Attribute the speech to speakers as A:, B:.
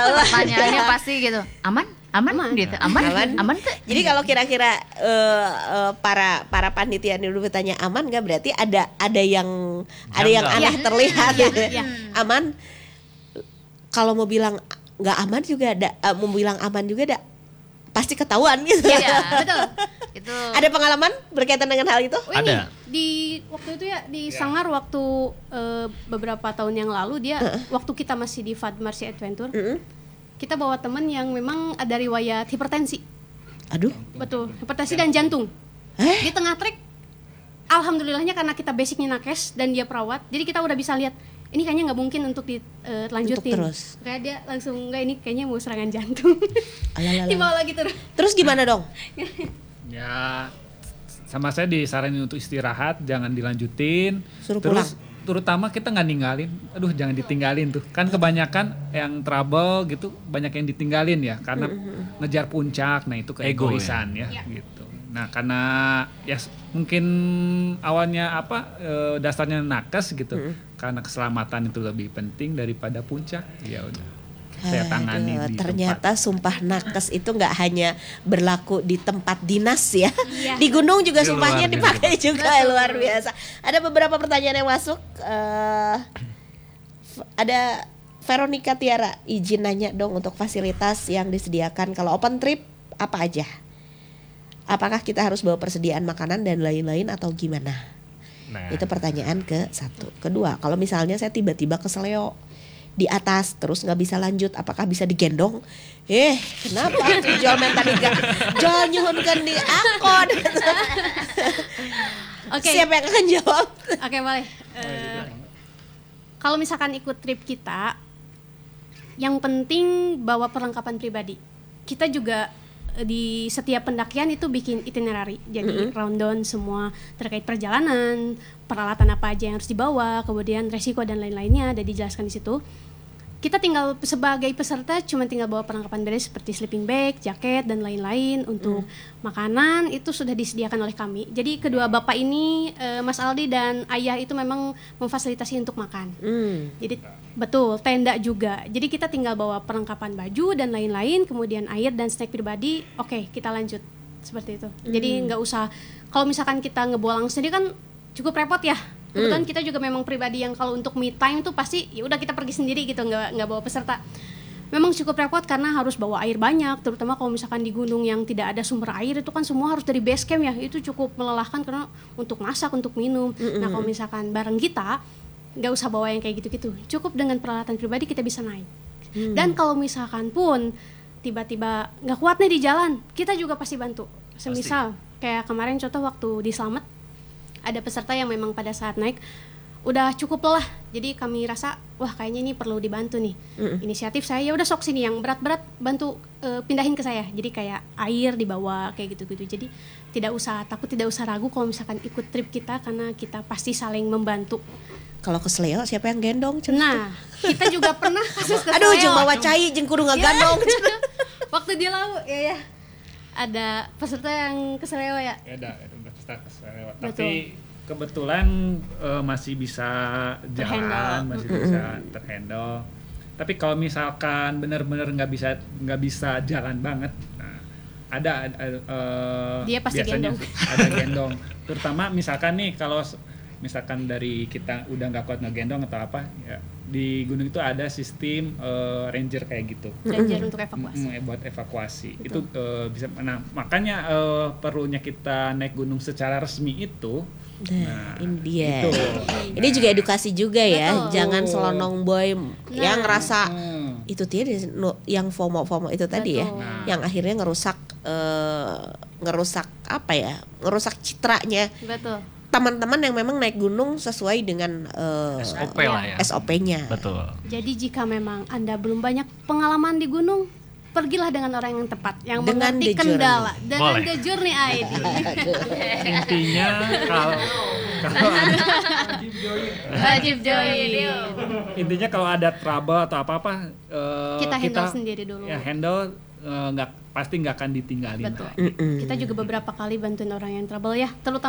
A: pertanyaannya pasti gitu. Aman gitu. Aman tuh.
B: Jadi kalau kira-kira para panitia ini dulu bertanya aman nggak, berarti ada yang aneh terlihat. Aman. Kalau mau bilang nggak aman juga ada, mau bilang aman juga ada, pasti ketahuan gitu.
A: Iya, betul. Itu.
B: Ada pengalaman berkaitan dengan hal itu?
C: Ada.
D: Di waktu itu ya di Sanggar waktu beberapa tahun yang lalu dia waktu kita masih di Fad Mercy Adventure. Kita bawa teman yang memang ada riwayat hipertensi.
B: Aduh.
D: Betul, hipertensi dan jantung. Di tengah trek, alhamdulillahnya karena kita basicnya nakes dan dia perawat, jadi kita udah bisa lihat ini kayaknya nggak mungkin untuk dilanjutin. Kayak dia langsung nggak, ini kayaknya mau serangan jantung. Dibawa lagi terus.
B: Terus gimana dong?
C: Ya sama saya disaranin untuk istirahat, jangan dilanjutin.
B: Suruh
C: terus
B: pulang.
C: Terutama kita nggak ninggalin. Aduh, jangan ditinggalin tuh. Kan kebanyakan yang trouble gitu banyak yang ditinggalin ya karena ngejar puncak. Nah, itu keegoisan ya gitu. Nah, karena ya mungkin awalnya dasarnya nakes gitu. Karena keselamatan itu lebih penting daripada puncak. Ya udah. Saya tangani di
B: ternyata
C: tempat.
B: sumpah nakes itu nggak hanya berlaku di tempat dinas ya. Di gunung juga sumpahnya dipakai juga. Luar biasa. Ada beberapa pertanyaan yang masuk. Ada Veronica Tiara, izin nanya dong untuk fasilitas yang disediakan kalau open trip apa aja? Apakah kita harus bawa persediaan makanan dan lain-lain atau gimana?
C: Nah.
B: Itu pertanyaan ke-1. Kedua, kalau misalnya saya tiba-tiba keseleo di atas terus nggak bisa lanjut, apakah bisa digendong? Kenapa jual mentalitas? Jual nyuhunkan di akun. Siapa yang akan jawab?
D: Oke, boleh. Kalau misalkan ikut trip kita, yang penting bawa perlengkapan pribadi. Kita juga di setiap pendakian itu bikin itinerary, jadi rundown semua terkait perjalanan, peralatan apa aja yang harus dibawa, kemudian resiko dan lain-lainnya ada dijelaskan di situ. Kita tinggal sebagai peserta cuma tinggal bawa perlengkapan basic seperti sleeping bag, jaket dan lain-lain. Untuk makanan itu sudah disediakan oleh kami. Jadi kedua bapak ini, Mas Aldi dan Ayah itu memang memfasilitasi untuk makan. Jadi betul, tenda juga. Jadi kita tinggal bawa perlengkapan baju dan lain-lain, kemudian air dan snack pribadi. Oke, kita lanjut seperti itu. Jadi nggak usah, kalau misalkan kita ngebolang sendiri kan cukup repot ya. Kebetulan kita juga memang pribadi yang kalau untuk me time tuh pasti ya udah kita pergi sendiri gitu, nggak bawa peserta. Memang cukup repot karena harus bawa air banyak, terutama kalau misalkan di gunung yang tidak ada sumber air itu kan semua harus dari base camp ya, itu cukup melelahkan karena untuk masak, untuk minum. Nah kalau misalkan bareng kita nggak usah bawa yang kayak gitu-gitu, cukup dengan peralatan pribadi kita bisa naik. Dan kalau misalkan pun tiba-tiba nggak kuat nih di jalan, kita juga pasti bantu. Semisal kayak kemarin contoh waktu di Slamet, ada peserta yang memang pada saat naik udah cukup lelah, jadi kami rasa wah kayaknya ini perlu dibantu nih. Inisiatif saya, ya udah sok sini yang berat-berat bantu pindahin ke saya, jadi kayak air dibawa kayak gitu-gitu. Jadi tidak usah takut, tidak usah ragu kalau misalkan ikut trip kita, karena kita pasti saling membantu.
B: Kalau keseleo siapa yang gendong?
D: Nah kita juga pernah kasus keseleo.
B: Aduh, jeung bawa cai jeung kudu ngagandong.
D: Waktu dia lalu ya ada peserta yang keseleo ya.
C: Ada peserta keseleo. Tapi kebetulan masih bisa jalan, masih bisa terhandle. Tapi kalau misalkan benar-benar nggak bisa jalan banget, nah, ada
D: dia pasti
C: biasanya
D: gendong.
C: ada gendong. Terutama misalkan nih kalau misalkan dari kita udah nggak kuat ngegendong atau apa, ya di gunung itu ada sistem ranger kayak gitu.
D: Ranger untuk evakuasi.
C: Buat evakuasi. Betul. Itu bisa. Nah makanya perlunya kita naik gunung secara resmi itu.
B: Nah, ini dia.
C: Gitu.
B: Ini juga edukasi juga ya.
D: Betul.
B: Jangan selonong boy yang ngerasa itu dia yang FOMO itu tadi ya, yang akhirnya ngerusak apa ya? Ngerusak citranya.
D: Betul.
B: Teman-teman yang memang naik gunung sesuai dengan
E: SOP lah ya.
B: SOP-nya.
E: Betul.
D: Jadi jika memang Anda belum banyak pengalaman di gunung, pergilah dengan orang yang tepat, yang
B: Dengan
D: mengerti
B: The Journey.
D: kendala, dengan
E: Boleh.
D: The Journey ID.
C: Intinya kalau ada
D: Wajib join.
C: intinya kalau ada trouble atau apa-apa
D: Kita handle sendiri dulu.
C: Ya handle pasti nggak akan ditinggalin.
D: Betul. Kita juga beberapa kali bantuin orang yang trouble ya, terutama